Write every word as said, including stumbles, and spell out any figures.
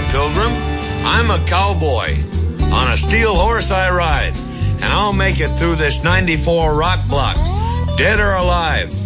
pilgrim. I'm a cowboy. On a steel horse I ride, and I'll make it through this ninety-four rock block, dead or alive.